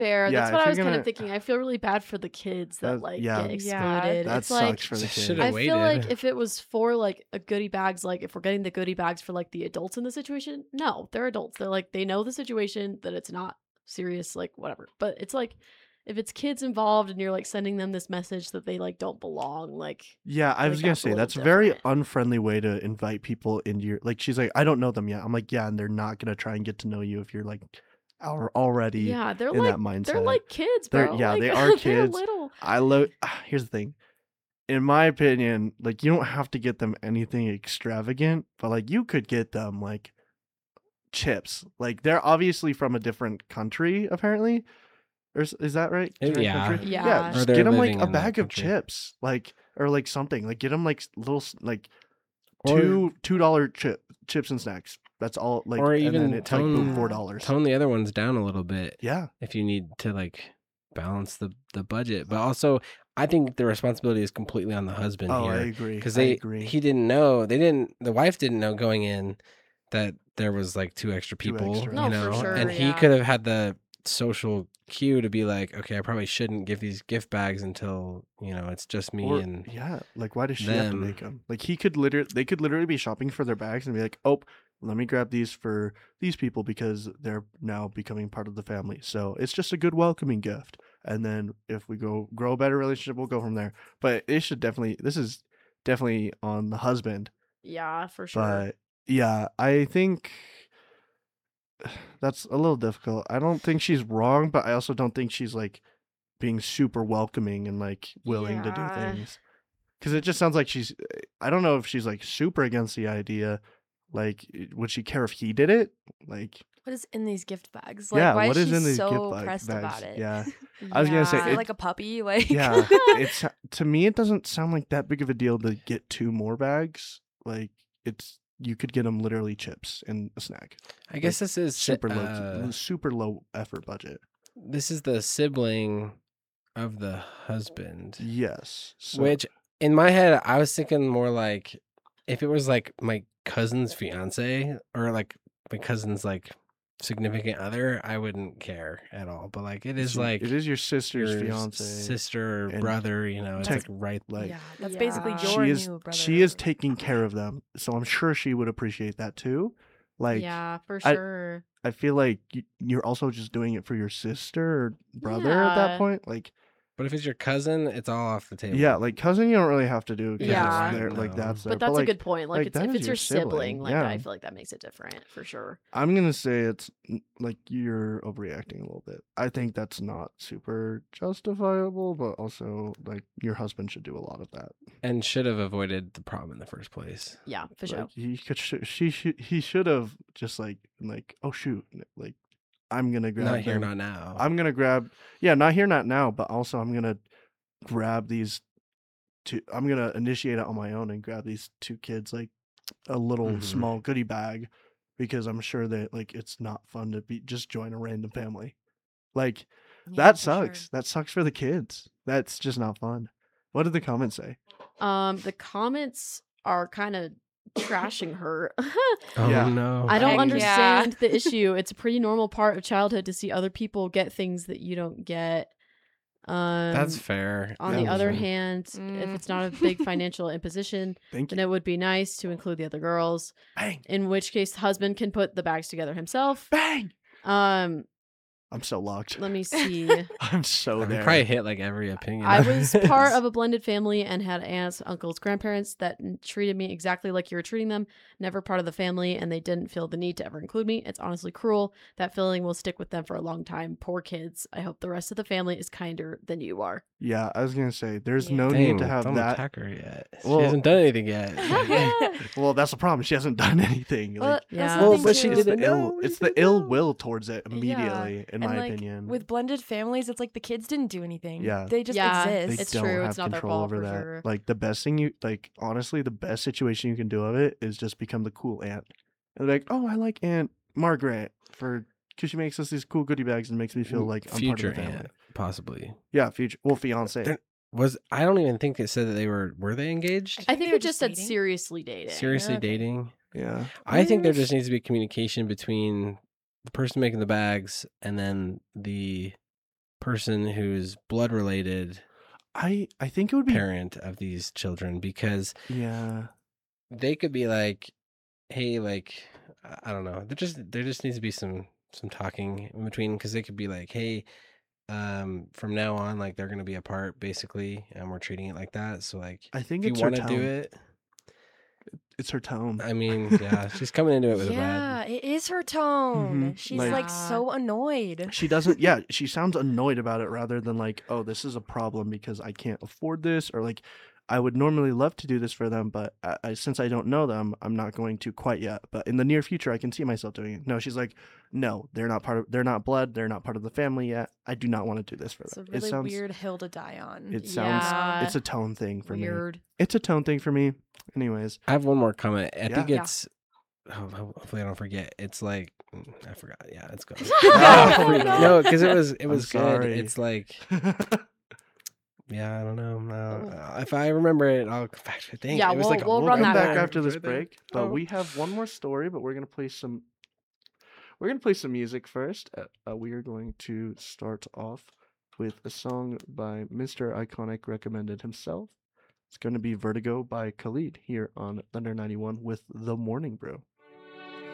Fair. Yeah, That's what if I you're was kind gonna of thinking. I feel really bad for the kids that like yeah, get Yeah. excluded. that It's like sucks for the Should kids. have I feel like waited. if it was for like a goodie bags, like if we're getting the goodie bags for like the adults in the situation, no, they're adults. They're like they know the situation that it's not serious, like whatever. But it's like if it's kids involved and you're like sending them this message that they like don't belong, like Yeah, I like, was gonna that's a say little that's a very different. unfriendly way to invite people into your like she's like, I don't know them yet. I'm like, yeah, and they're not gonna try and get to know you if you're like already Yeah, they're in like that mindset. they're like kids, bro. Yeah, like, they are they're kids. little. Here's the thing. In my opinion, like you don't have to get them anything extravagant, but like you could get them like chips. Like they're obviously from a different country, apparently. Or is that right? Different Yeah. country? Yeah. Or Just they're get them like living a in that bag of country. chips, like or like something. Like get them like little like Or- $2 chips and snacks. That's all. Like or and even then it's like boom, tone- $4. Tone the other ones down a little bit Yeah, if you need to like balance the budget. But also, I think the responsibility is completely on the husband oh, I here agree. because I agree. he didn't know the wife didn't know going in that there was like two extra Two people, extra. No, you for know, sure, and he yeah. could have had the social cue to be like, okay, I probably shouldn't give these gift bags until it's just me Or, and yeah, like why does she have to them. make them? Like they could literally be shopping for their bags and be like, oh, let me grab these for these people because they're now becoming part of the family. So it's just a good welcoming gift. And then if we grow a better relationship, we'll go from there. But this is definitely on the husband. Yeah, for sure. But yeah, I think that's a little difficult. I don't think she's wrong, but I also don't think she's like being super welcoming and like willing to do Yeah. things. Because it just sounds like I don't know if she's like super against the idea. Like, would she care if he did it? Like, What is in these gift bags? Like, yeah, why what is is she in these so gift pressed bags? about it? Yeah, I was gonna say, Is Yeah. it like a puppy? Like, yeah, it's to me, it doesn't sound like that big of a deal to get 2 more bags. Like, you could get them literally chips and a snack. I guess this is Super low effort budget. this is the sibling of the husband. Yes, so, Which in my head, I was thinking more like if it was like my cousin's fiance or like my cousin's like significant other, I wouldn't care at all. But like it is like it is your sister's your fiance, sister or and brother, it's tech- like right. like yeah, that's Yeah. basically She your she is new brother. she is taking care of them, so I'm sure she would appreciate that too. Like, yeah, for I- sure. I feel like you're also just doing it for your sister or brother at that Yeah. point. Like, But if it's your cousin, it's all off the table. yeah, like cousin, you don't really have to do. 'Cause Yeah. they're, like No. that's there. But that's like, a good point. Like, like, that if is it's your your sibling, sibling, like yeah. I feel like that makes it different for sure. I'm gonna say it's like you're overreacting a little bit. I think that's not super justifiable, but also like your husband should do a lot of that. And should have avoided the problem in the first place. Yeah, for sure. Like he should have just like oh shoot, like I'm gonna grab Not here, them. not now. I'm gonna grab not here, not now, but also I'm gonna grab these two. I'm gonna initiate it on my own and grab these 2 kids like a little Mhm. small goodie bag because I'm sure that like it's not fun to just join a random family. Like Yeah, that for sure. sucks. That sucks for the kids. That's just not fun. What did the comments say? The comments are kind of trashing her. Oh Yeah. no. I don't Heck yeah. understand the issue. It's a pretty normal part of childhood to see other people get things that you don't get. That's fair. On Yeah, the other sure. hand, if it's not a big financial imposition, Thank then you. it would be nice to include the other girls. Bang, In which case, the husband can put the bags together himself. bang. Um, I'm so locked. let me see. I'm so We there. probably hit like every opinion. I was part of a blended family and had aunts, uncles, grandparents that treated me exactly like you were treating them. Never part of the family, and they didn't feel the need to ever include me. It's honestly cruel. That feeling will stick with them for a long time. Poor kids. I hope the rest of the family is kinder than you are. Yeah, I was gonna say there's Yeah. no Dang, need to have don't that. attack her yet. Well- she hasn't done anything yet. Well, that's the problem. She hasn't done anything. Well, Like, that's Yeah. the Well, thing but she too. it's did the it. ill. No, It's you the can ill go. will towards it Yeah. immediately, in And my like opinion. with blended families, it's like the kids didn't do anything. Yeah. They just Yeah, They exist. It's don't true, have it's not their control fault over for that. sure. Like the best thing honestly, the best situation you can do of it is just become the cool aunt. And like, oh, I like Aunt Margaret because she makes us these cool goodie bags and makes me feel like I'm part future of the family. aunt, possibly. Yeah, future. Well, fiance. They're- I don't even think it said that they were they engaged? I think think they were it just just said dating. seriously dating. Seriously Okay. dating? Yeah. I think there just needs to be communication between the person making the bags and then the person who's blood related I think it would be parent of these children, because yeah. they could be like, hey, like, I don't know, there just needs to be some talking in between, because they could be like, hey, from now on, like, they're gonna be apart basically, and we're treating it like that. So like, I think if you it's her want to do tone. it, It's her tone. I mean, yeah, she's coming into it with a Yeah, bad. it is her tone. Mhm, She's like- like so annoyed. She doesn't yeah, she sounds annoyed about it rather than like, oh, this is a problem because I can't afford this, or like I would normally love to do this for them, but since I don't know them, I'm not going to quite yet. But in the near future, I can see myself doing it. No, she's like, no, they're not blood, they're not part of the family yet. I do not want to do this for It's a them. really it sounds weird hill to die on. it sounds Yeah. it's a tone thing for me. Weird. It's a tone thing for me. Anyways, I have one more comment. I think Yeah. it's. Hopefully I don't forget. It's like, I forgot. Yeah, it's gone. Oh, Freak. no. No, because it was I'm good. sorry. It's like, yeah, I don't know. No, if I remember it, I'll come back to it. Dang, Yeah, it was we'll- like a we'll whole run come that back back. after this right there. break, but Oh. we have one more story, but we're gonna play some music first. We are going to start off with a song by Mr. Iconic recommended himself. It's going to be Vertigo by Khalid here on Thunder 91 with The Morning Brew.